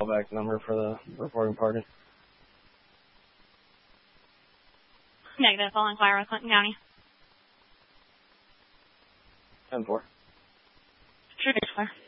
callback number for the reporting party? Negative. I'll inquire with Clinton County. 10-4. True, Claire.